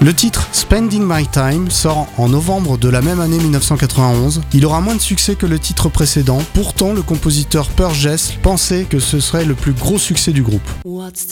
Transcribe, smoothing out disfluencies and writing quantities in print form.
Le titre Spending My Time sort en novembre de la même année 1991. Il aura moins de succès que le titre précédent, pourtant le compositeur Pearl Jess pensait que ce serait le plus gros succès du groupe. What's